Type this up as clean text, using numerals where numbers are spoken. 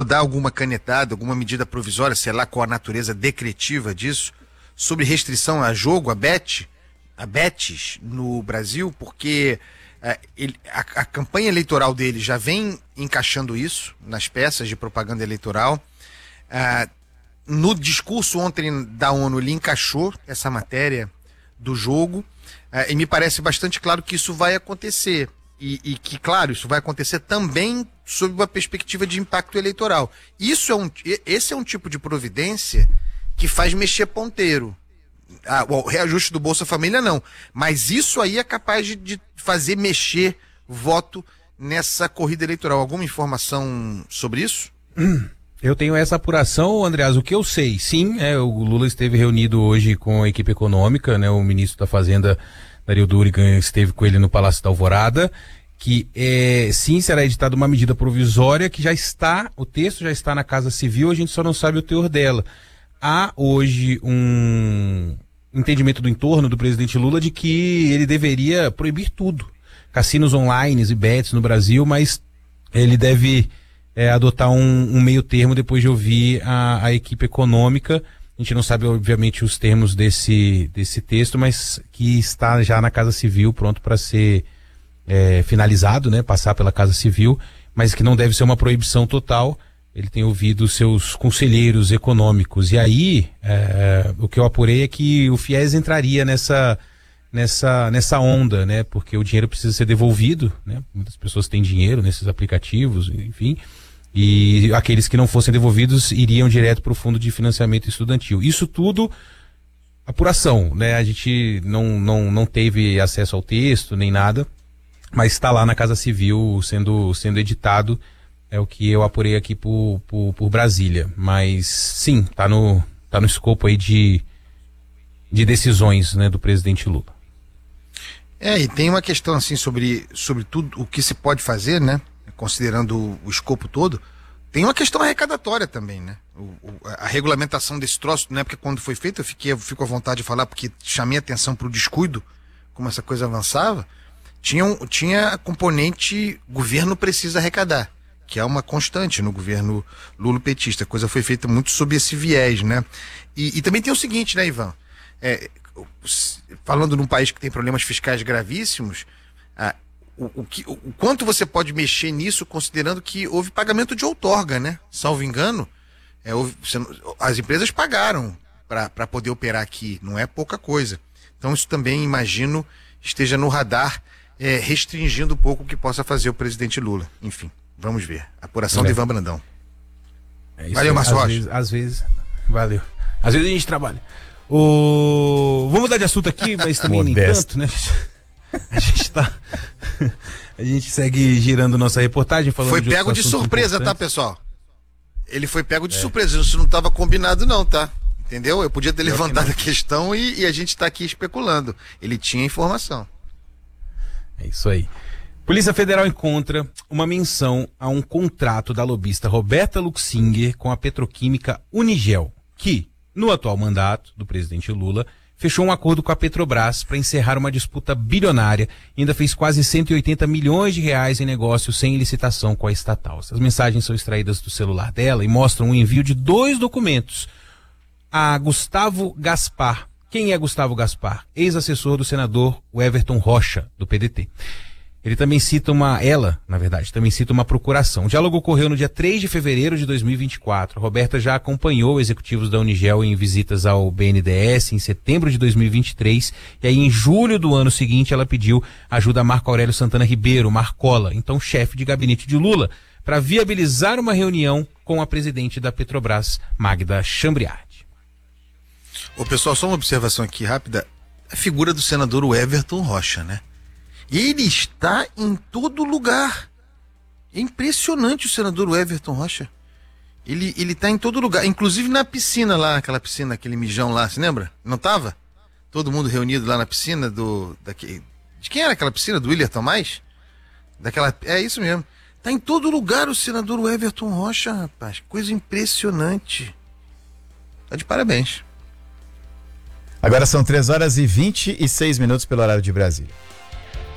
dar alguma canetada, alguma medida provisória, sei lá qual a natureza decretiva disso, sobre restrição a jogo, a bets no Brasil, porque a campanha eleitoral dele já vem encaixando isso nas peças de propaganda eleitoral. No discurso ontem da ONU, ele encaixou essa matéria do jogo, e me parece bastante claro que isso vai acontecer. E que, claro, isso vai acontecer também sob uma perspectiva de impacto eleitoral. Esse é um tipo de providência que faz mexer ponteiro. O reajuste do Bolsa Família não, mas isso aí é capaz de fazer mexer voto nessa corrida eleitoral. Alguma informação sobre isso? Eu tenho essa apuração, Andreas. O que eu sei, sim, o Lula esteve reunido hoje com a equipe econômica, né? O ministro da Fazenda, Dario Durigan, esteve com ele no Palácio da Alvorada, que sim, será editada uma medida provisória que o texto já está na Casa Civil, a gente só não sabe o teor dela. Há hoje um entendimento do entorno do presidente Lula de que ele deveria proibir tudo, cassinos online e bets no Brasil, mas ele deve adotar um meio termo depois de ouvir a equipe econômica. A gente não sabe, obviamente, os termos desse texto, mas que está já na Casa Civil, pronto para ser finalizado, né, passar pela Casa Civil, mas que não deve ser uma proibição total. Ele tem ouvido seus conselheiros econômicos. E aí, o que eu apurei é que o FIES entraria nessa onda, né? Porque o dinheiro precisa ser devolvido, né? Muitas pessoas têm dinheiro nesses aplicativos, enfim. E aqueles que não fossem devolvidos iriam direto para o Fundo de Financiamento Estudantil. Isso tudo, apuração, né? A gente não teve acesso ao texto nem nada, mas está lá na Casa Civil sendo editado. É o que eu apurei aqui por Brasília. Mas, sim, tá no escopo aí de decisões, né, do presidente Lula. E tem uma questão, assim, sobre tudo o que se pode fazer, né, considerando o escopo todo. Tem uma questão arrecadatória também, né? A regulamentação desse troço, na época quando foi feito, eu fico à vontade de falar, porque chamei atenção para o descuido, como essa coisa avançava. Tinha a componente governo precisa arrecadar, que é uma constante no governo Lula-petista. A coisa foi feita muito sob esse viés, né? E também tem o seguinte, né, Ivan? Falando num país que tem problemas fiscais gravíssimos, o quanto você pode mexer nisso, considerando que houve pagamento de outorga, né? Salvo engano, as empresas pagaram para poder operar aqui, não é pouca coisa. Então isso também, imagino, esteja no radar, restringindo um pouco o que possa fazer o presidente Lula. Enfim. Vamos ver. Apuração de Ivan Brandão. Valeu, Márcio Rocha. Às vezes, valeu. Às vezes a gente trabalha. Vamos mudar de assunto aqui, mas também nem tanto, né? A gente segue girando nossa reportagem falando. Foi pego de surpresa, tá, pessoal? Ele foi pego de surpresa. Isso não estava combinado, não, tá? Entendeu? Eu podia ter levantado a questão e a gente está aqui especulando. Ele tinha informação. É isso aí. Polícia Federal encontra uma menção a um contrato da lobista Roberta Luxinger com a petroquímica Unigel, que, no atual mandato do presidente Lula, fechou um acordo com a Petrobras para encerrar uma disputa bilionária e ainda fez quase 180 milhões de reais em negócios sem licitação com a estatal. Essas mensagens são extraídas do celular dela e mostram o envio de 2 documentos a Gustavo Gaspar. Quem é Gustavo Gaspar? Ex-assessor do senador Everton Rocha, do PDT. Ele também cita uma procuração. O diálogo ocorreu no dia 3 de fevereiro de 2024. A Roberta já acompanhou executivos da Unigel em visitas ao BNDES em setembro de 2023. E aí, em julho do ano seguinte, ela pediu ajuda a Marco Aurélio Santana Ribeiro, Marcola, então chefe de gabinete de Lula, para viabilizar uma reunião com a presidente da Petrobras, Magda Chambriard. Ô, pessoal, só uma observação aqui rápida. A figura do senador Everton Rocha, né? Ele está em todo lugar. É impressionante o senador Everton Rocha. Ele está em todo lugar, inclusive na piscina lá, aquele mijão lá, se lembra? Não estava? Todo mundo reunido lá na piscina de quem era aquela piscina? Do William Tomás? É isso mesmo. Está em todo lugar o senador Everton Rocha, rapaz. Coisa impressionante. Tá de parabéns. Agora são 3h26 pelo horário de Brasília.